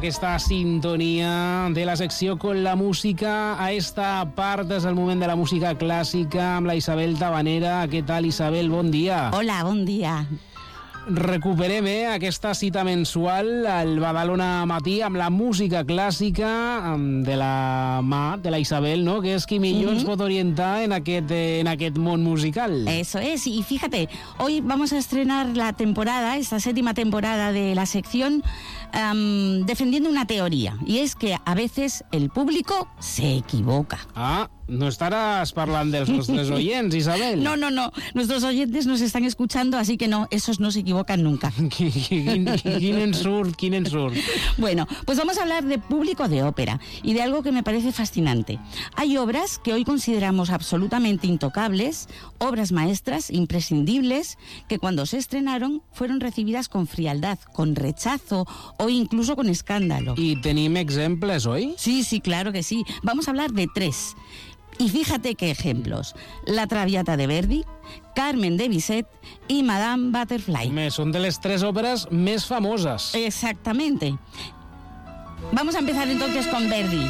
aquesta sintonia de la secció con la música. A esta part és el moment de la música clàssica amb la Isabel Tabanera. Què tal, Isabel? Bon dia. Hola, bon dia. Recuperem aquesta cita mensual al Badalona Matí amb la música clàssica de la mà de la Isabel, ¿no? Que és qui millor ens pot orientar en aquest món musical. Eso es, y fíjate, hoy vamos a estrenar la temporada, esta 7ª temporada de la sección, defendiendo una teoría, y es que a veces el público se equivoca. Ah, no estaràs parlant dels nostres oyents, Isabel. No, nuestros oyentes nos están escuchando, así que no, esos no se equivocan nunca. Quin ensurt. Bueno, pues vamos a hablar de público de ópera y de algo que me parece fascinante. Hay obras que hoy consideramos absolutamente intocables, obras maestras, imprescindibles, que cuando se estrenaron fueron recibidas con frialdad, con rechazo o incluso con escándalo. ¿Y tenim exemples hoy? Sí, claro que sí. Vamos a hablar de 3. Y fíjate qué ejemplos. La Traviata de Verdi, Carmen de Bizet y Madame Butterfly. Son de les 3 òperes més famoses. Exactamente. Vamos a empezar entonces con Verdi.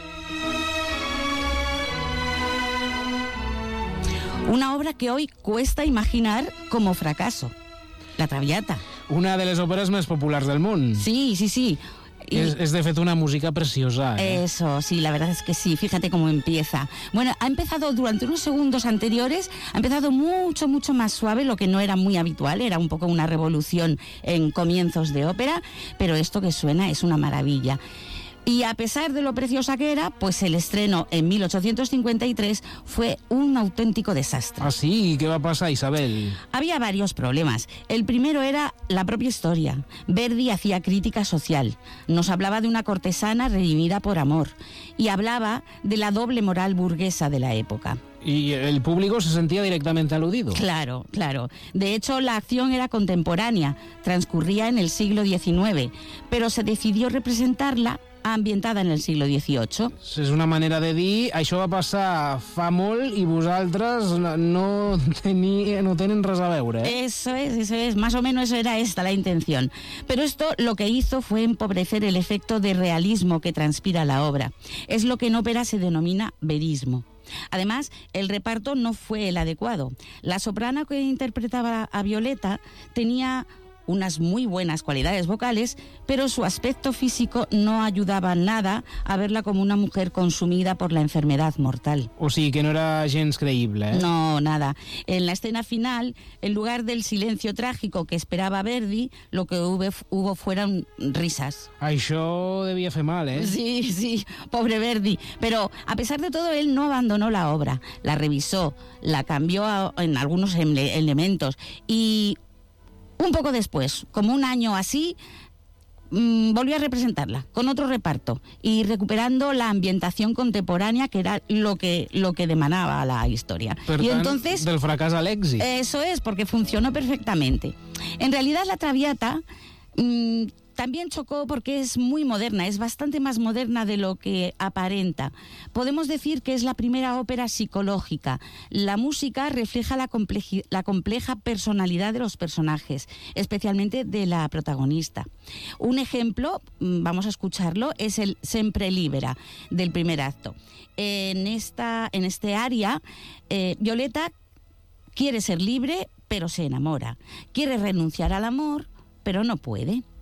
Una obra que hoy cuesta imaginar como fracaso. La Traviata. Una de les òperes més populars del món. Sí. Es de fet una música preciosa. Eso, sí, la verdad es que sí. Fíjate cómo empieza. Bueno, ha empezado durante unos segundos anteriores, ha empezado mucho más suave, lo que no era muy habitual, era un poco una revolución en comienzos de ópera, pero esto que suena es una maravilla. Y a pesar de lo preciosa que era, pues el estreno en 1853 fue un auténtico desastre. ¿Ah, sí? ¿Y qué va a pasar, Isabel? Había varios problemas. El primero era la propia historia. Verdi hacía crítica social. Nos hablaba de una cortesana redimida por amor y hablaba de la doble moral burguesa de la época. ¿Y el público se sentía directamente aludido? Claro. De hecho, la acción era contemporánea, transcurría en el siglo XIX, pero se decidió representarla ambientada en el siglo XVIII. És una manera de dir, això va passar fa molt i vosaltres no tenen res a veure. Eso es, más o menos era esta la intención. Pero esto lo que hizo fue empobrecer el efecto de realismo que transpira la obra. Es lo que en ópera se denomina verismo. Además, el reparto no fue el adecuado. La soprano que interpretaba a Violeta tenía unas muy buenas cualidades vocales, pero su aspecto físico no ayudaba nada a verla como una mujer consumida por la enfermedad mortal. O sigui que no era gens creïble, ¿eh? No, nada. En la escena final, en lugar del silencio trágico que esperaba Verdi, lo que hubo fueron risas. Això devia fer mal, ¿eh? Sí, pobre Verdi. Pero a pesar de todo, él no abandonó la obra. La revisó, la cambió en algunos elementos y un poco después, como un año así, volvió a representarla con otro reparto y recuperando la ambientación contemporánea, que era lo que demanaba la historia. Per y tant, entonces, del fracàs a l'èxit. Eso es, porque funcionó perfectamente. En realidad, la Traviata también chocó porque es muy moderna, es bastante más moderna de lo que aparenta. Podemos decir que es la primera ópera psicológica. La música refleja la compleja personalidad de los personajes, especialmente de la protagonista. Un ejemplo, vamos a escucharlo, es el Sempre Libera del primer acto. En este aria, Violeta quiere ser libre, pero se enamora. Quiere renunciar al amor, pero no puede.